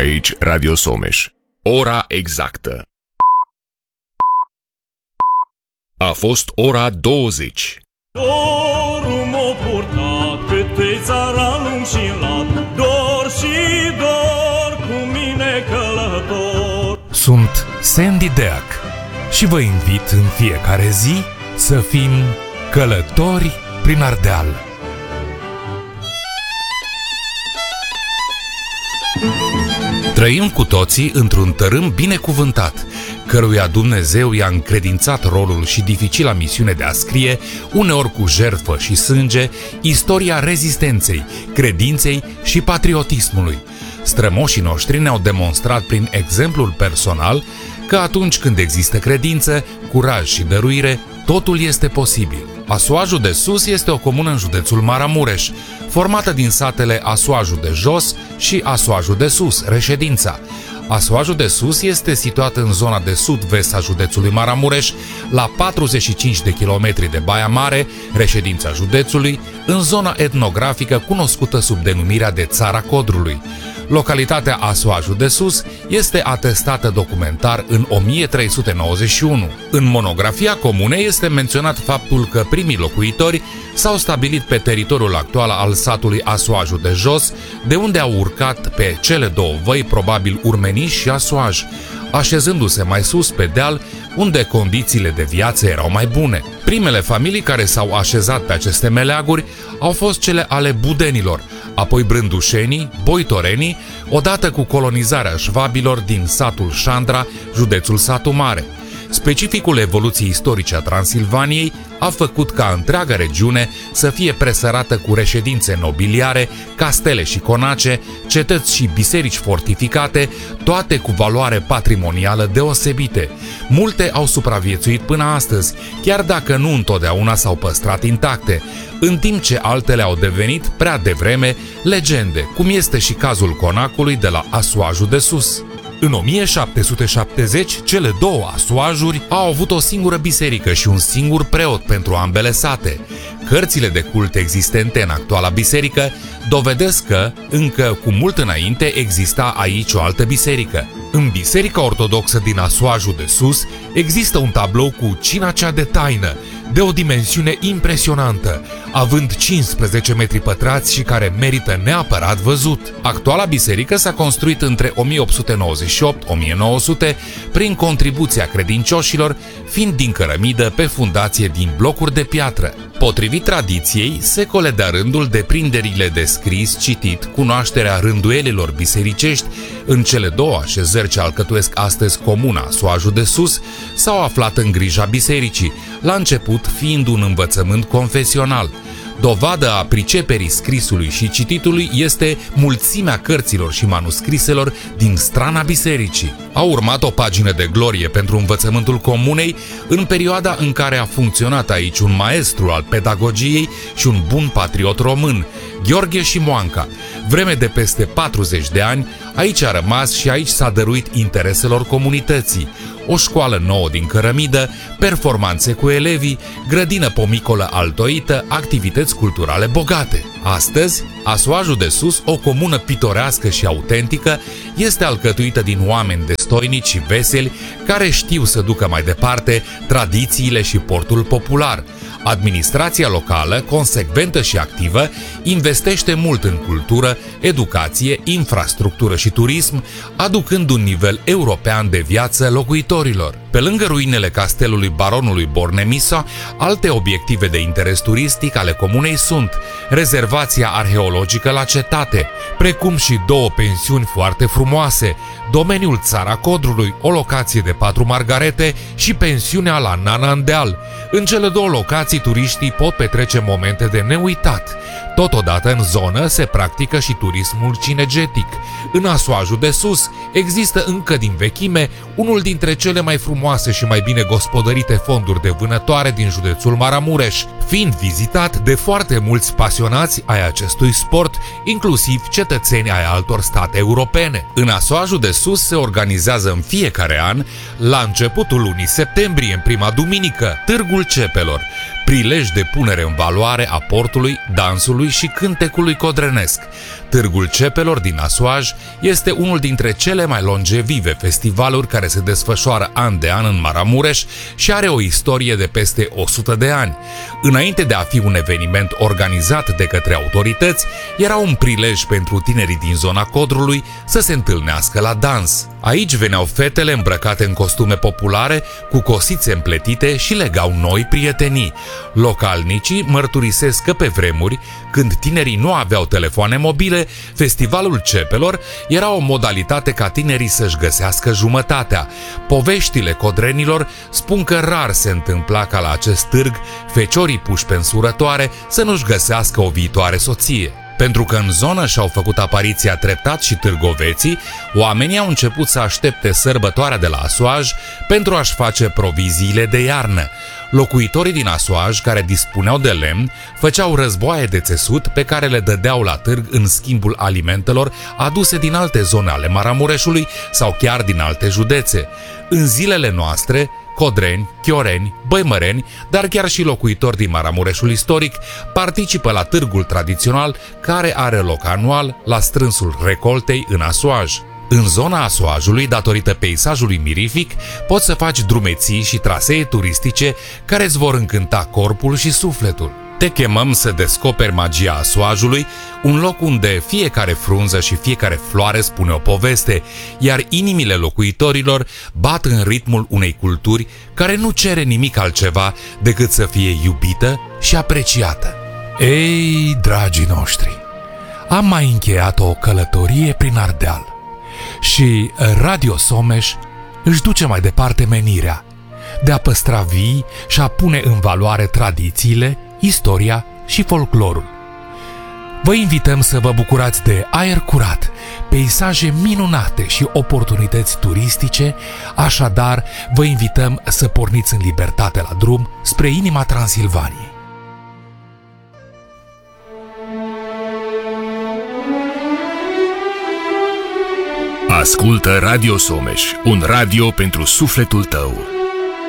Aici Radio Someș. Ora exactă. A fost ora 20. Dorul m-a purtat câte țara lung și lat, dor și dor cu mine călător. Sunt Sandy Deac și vă invit în fiecare zi să fim călători prin Ardeal. Trăim cu toții într-un tărâm binecuvântat, căruia Dumnezeu i-a încredințat rolul și dificila misiune de a scrie, uneori cu jertfă și sânge, istoria rezistenței, credinței și patriotismului. Strămoșii noștri ne-au demonstrat prin exemplul personal că atunci când există credință, curaj și dăruire, totul este posibil. Asuajul de Sus este o comună în județul Maramureș, formată din satele Asuajul de Jos și Asuajul de Sus, reședința. Asuajul de Sus este situat în zona de sud-vest a județului Maramureș, la 45 de kilometri de Baia Mare, reședința județului, în zona etnografică cunoscută sub denumirea de Țara Codrului. Localitatea Asuajul de Sus este atestată documentar în 1391. În monografia comunei este menționat faptul că primii locuitori s-au stabilit pe teritoriul actual al satului Asuajul de Jos, de unde au urcat pe cele două văi, probabil Urmeniș și Asuaj, așezându-se mai sus pe deal, unde condițiile de viață erau mai bune. Primele familii care s-au așezat pe aceste meleaguri au fost cele ale budenilor, apoi brândușenii, boitorenii, odată cu colonizarea șvabilor din satul Șandra, județul Satu Mare. Specificul evoluției istorice a Transilvaniei a făcut ca întreaga regiune să fie presărată cu reședințe nobiliare, castele și conace, cetăți și biserici fortificate, toate cu valoare patrimonială deosebite. Multe au supraviețuit până astăzi, chiar dacă nu întotdeauna s-au păstrat intacte, în timp ce altele au devenit prea devreme legende, cum este și cazul conacului de la Asuajul de Sus. În 1770, cele două asuajuri au avut o singură biserică și un singur preot pentru ambele sate. Cărțile de cult existente în actuala biserică dovedesc că, încă cu mult înainte, exista aici o altă biserică. În Biserica Ortodoxă din Asuajul de Sus există un tablou cu cina cea de taină, de o dimensiune impresionantă, având 15 metri pătrați și care merită neapărat văzut. Actuala biserică s-a construit între 1898-1900 prin contribuția credincioșilor, fiind din cărămidă pe fundație din blocuri de piatră. Potrivit tradiției, secole de-a rândul deprinderile de scris, citit, cunoașterea rânduielilor bisericești în cele două așezări ce alcătuiesc astăzi comuna Asuajul de Sus s-au aflat în grija bisericii, la început fiind un învățământ confesional. Dovadă a priceperii scrisului și cititului este mulțimea cărților și manuscriselor din strana bisericii. A urmat o pagină de glorie pentru învățământul comunei în perioada în care a funcționat aici un maestru al pedagogiei și un bun patriot român, Gheorghe Șimoanca. Vreme de peste 40 de ani, aici a rămas și aici s-a dăruit intereselor comunității. O școală nouă din cărămidă, performanțe cu elevii, grădină pomicolă altoită, activități culturale bogate. Astăzi, Asuajul de Sus, o comună pitorească și autentică, este alcătuită din oameni destoinici și veseli care știu să ducă mai departe tradițiile și portul popular. Administrația locală, consecventă și activă, investește mult în cultură, educație, infrastructură și turism, aducând un nivel european de viață locuitorilor. Pe lângă ruinele castelului baronului Bornemisa, alte obiective de interes turistic ale comunei sunt rezervația arheologică la cetate, precum și două pensiuni foarte frumoase, domeniul Țara Codrului, o locație de 4 margarete și pensiunea la Nana în deal. În cele două locații turiștii pot petrece momente de neuitat. Totodată în zonă se practică și turismul cinegetic. În Asuajul de Sus există încă din vechime unul dintre cele mai frumoase și mai bine gospodărite fonduri de vânătoare din județul Maramureș, fiind vizitat de foarte mulți pasionați ai acestui sport, inclusiv cetățeni ai altor state europene. În Asuajul de Sus se organizează în fiecare an, la începutul lunii septembrie, în prima duminică, Târgul Cepelor. prilej de punere în valoare a portului, dansului și cântecului codrenesc. Târgul Cepelor din Asuaj este unul dintre cele mai longevive festivaluri care se desfășoară an de an în Maramureș și are o istorie de peste 100 de ani. Înainte de a fi un eveniment organizat de către autorități, era un prilej pentru tinerii din zona Codrului să se întâlnească la dans. Aici veneau fetele îmbrăcate în costume populare, cu cosițe împletite și legau noi prietenii. Localnicii mărturisesc că pe vremuri, când tinerii nu aveau telefoane mobile, festivalul Cepelor era o modalitate ca tinerii să-și găsească jumătatea. Poveștile codrenilor spun că rar se întâmpla ca la acest târg feciorii puși pe însurătoare să nu-și găsească o viitoare soție. Pentru că în zonă și-au făcut apariția treptat și târgoveții, oamenii au început să aștepte sărbătoarea de la Asuaj pentru a-și face proviziile de iarnă. Locuitorii din Asuaj, care dispuneau de lemn, făceau războaie de țesut pe care le dădeau la târg în schimbul alimentelor aduse din alte zone ale Maramureșului sau chiar din alte județe. În zilele noastre, codreni, chioreni, băimăreni, dar chiar și locuitori din Maramureșul istoric participă la târgul tradițional care are loc anual la strânsul recoltei în Asuaj. În zona Asuajului, datorită peisajului mirific, poți să faci drumeții și trasee turistice care îți vor încânta corpul și sufletul. Te chemăm să descoperi magia Asuajului, un loc unde fiecare frunză și fiecare floare spune o poveste, iar inimile locuitorilor bat în ritmul unei culturi care nu cere nimic altceva decât să fie iubită și apreciată. Ei, dragii noștri, am mai încheiat o călătorie prin Ardeal și Radio Someș își duce mai departe menirea de a păstra vii și a pune în valoare tradițiile, istoria și folclorul. Vă invităm să vă bucurați de aer curat, peisaje minunate și oportunități turistice, așadar vă invităm să porniți în libertate la drum spre inima Transilvaniei. Ascultă Radio Someș, un radio pentru sufletul tău.